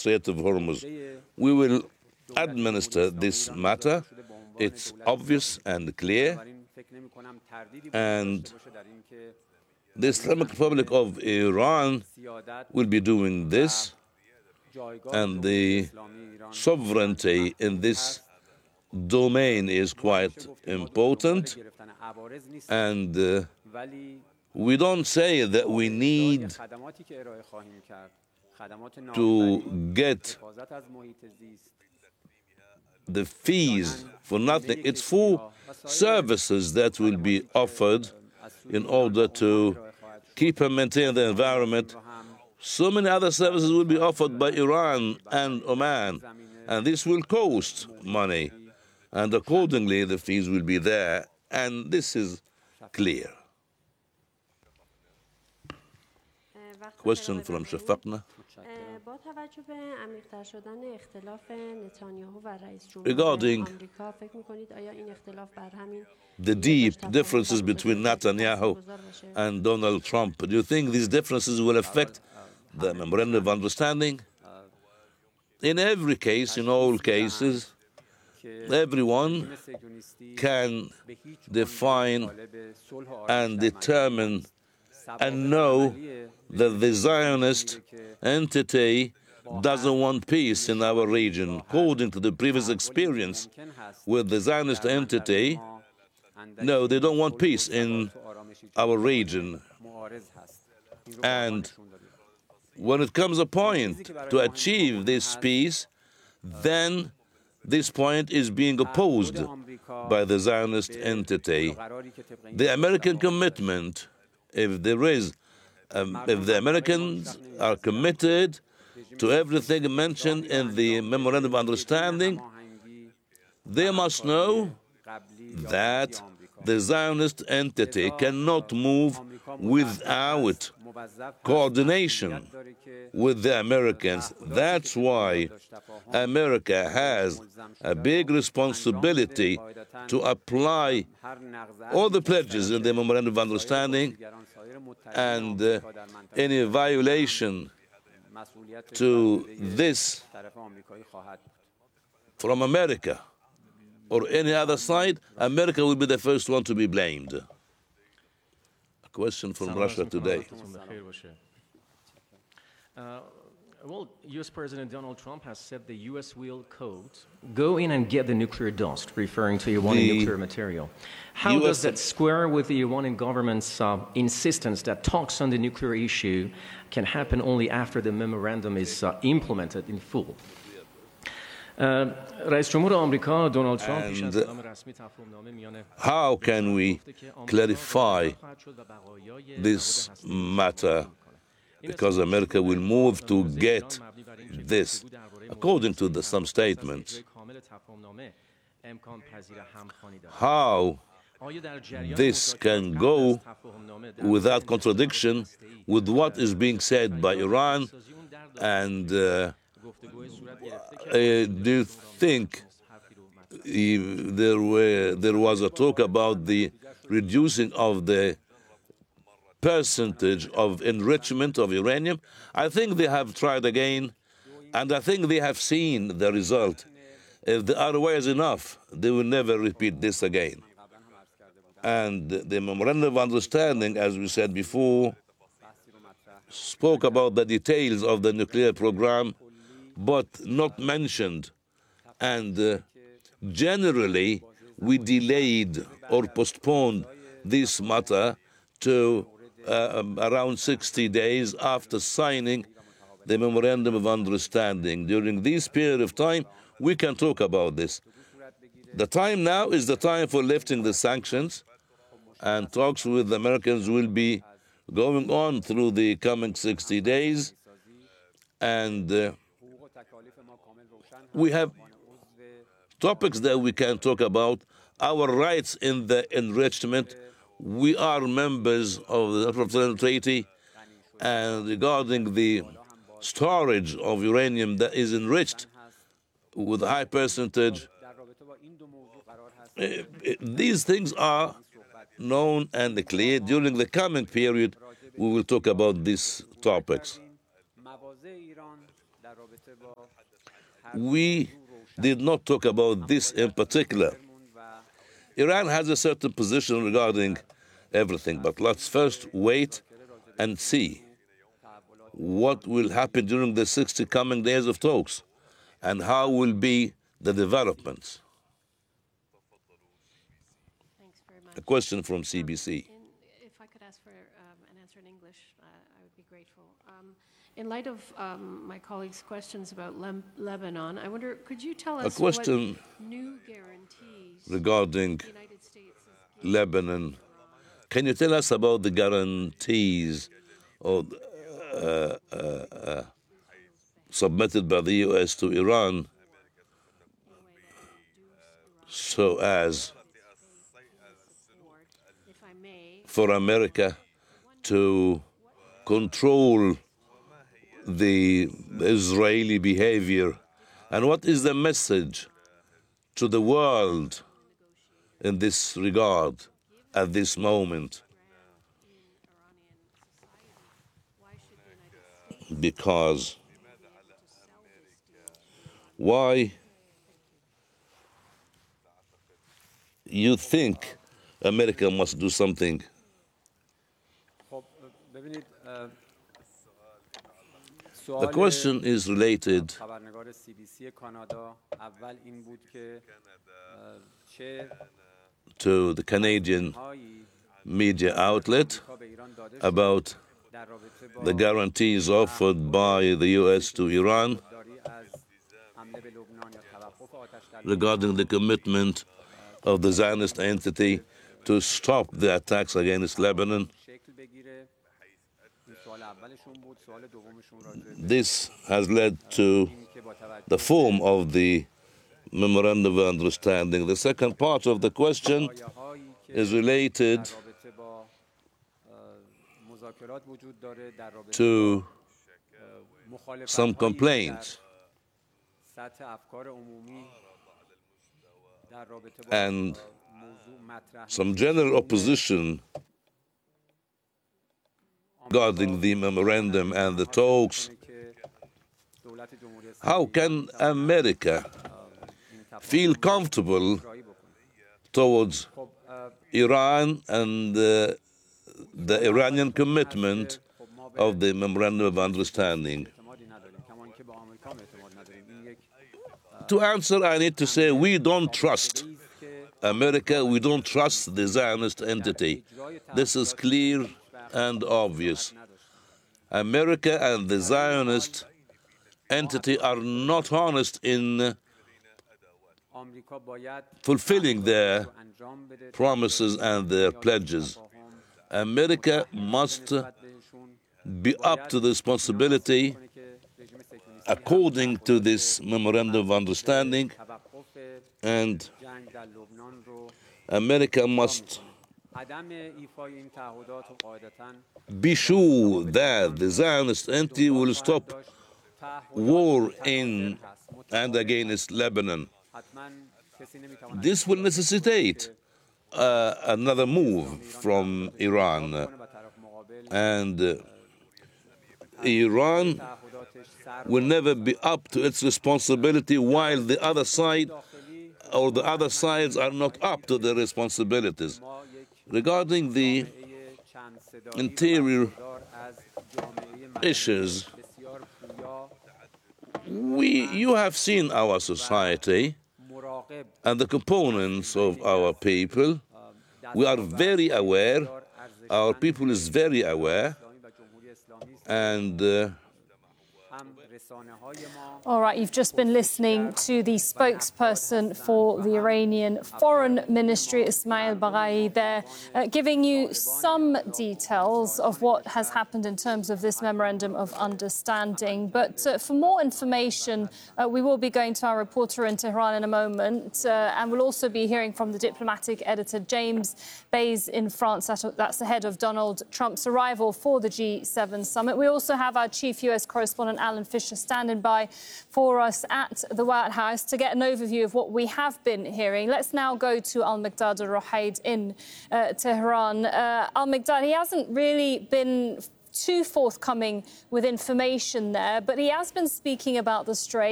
Strait of Hormuz. We will administer this matter. It's obvious and clear. And the Islamic Republic of Iran will be doing this, and the sovereignty in this domain is quite important. And we don't say that we need to get the fees for nothing. It's for services that will be offered in order to keep and maintain the environment. So many other services will be offered by Iran and Oman, and this will cost money, and accordingly the fees will be there, and this is clear. Question from Shafaqna. Regarding the deep differences between Netanyahu and Donald Trump, do you think these differences will affect the memorandum of understanding? In every case, in all cases, everyone can define and determine and know that the Zionist entity doesn't want peace in our region. According to the previous experience with the Zionist entity, no, they don't want peace in our region. And when it comes a point to achieve this peace, then this point is being opposed by the Zionist entity. The American commitment, if the Americans are committed to everything mentioned in the Memorandum of Understanding, they must know that the Zionist entity cannot move without coordination with the Americans. That's why America has a big responsibility to apply all the pledges in the Memorandum of Understanding, and any violation to this from America or any other side, America will be the first one to be blamed. A question from Russia Today. Well, U.S. President Donald Trump has said the U.S. will, quote, go in and get the nuclear dust, referring to Iranian nuclear material. How does that square with the Iranian government's insistence that talks on the nuclear issue can happen only after the memorandum is implemented in full? How can we clarify this matter? Because America will move to get this, according to some statements. How this can go without contradiction with what is being said by Iran, and do you think there was a talk about the reducing of the percentage of enrichment of uranium? I think they have tried again, and I think they have seen the result. If the ROI is enough, they will never repeat this again. And the Memorandum of Understanding, as we said before, spoke about the details of the nuclear program, but not mentioned. And generally, we delayed or postponed this matter to around 60 days after signing the Memorandum of Understanding. During this period of time, we can talk about this. The time now is the time for lifting the sanctions, and talks with the Americans will be going on through the coming 60 days. And we have topics that we can talk about. Our rights in the enrichment. We are members of the International Treaty, and regarding the storage of uranium that is enriched with a high percentage, these things are known and clear. During the coming period, we will talk about these topics. we did not talk about this in particular. Iran has a certain position regarding everything, but let's first wait and see what will happen during the 60 coming days of talks and how will be the developments. Thanks very much. A question from CBC. If I could ask for an answer in English, I would be grateful. In light of my colleagues' questions about Lebanon, I wonder, could you tell us what new guarantees regarding the United States is giving Lebanon? Can you tell us about the guarantees or, submitted by the U.S. to Iran so as if I may, for America to control the Israeli behavior? And what is the message to the world in this regard at this moment? Because why you think America must do something? The question is related to the Canadian media outlet about the guarantees offered by the U.S. to Iran regarding the commitment of the Zionist entity to stop the attacks against Lebanon. This has led to the form of the Memorandum of Understanding. The second part of the question is related to some complaints and some general opposition regarding the memorandum and the talks. How can America feel comfortable towards Iran and the Iranian commitment of the Memorandum of Understanding? To answer, I need to say we don't trust America, we don't trust the Zionist entity. This is clear and obvious. America and the Zionist entity are not honest in fulfilling their promises and their pledges. America must be up to the responsibility according to this Memorandum of Understanding, and America must be sure that the Zionist entity will stop war in and against Lebanon. This will necessitate another move from Iran, and Iran will never be up to its responsibility while the other side or the other sides are not up to their responsibilities. Regarding the interior issues, you have seen our society and the components of our people. We are very aware, our people is very aware, and all right, you've just been listening to the spokesperson for the Iranian Foreign Ministry, Ismail Baghai, there, giving you some details of what has happened in terms of this Memorandum of Understanding. But for more information, we will be going to our reporter in Tehran in a moment, and we'll also be hearing from the diplomatic editor James Bays in France. That's ahead of Donald Trump's arrival for the G7 summit. We also have our chief US correspondent, Alan Fisher, standing by for us at the White House to get an overview of what we have been hearing. Let's now go to Al-Miqdad al-Rohaid in Tehran. Al-Miqdad, he hasn't really been too forthcoming with information there, but he has been speaking about the strait.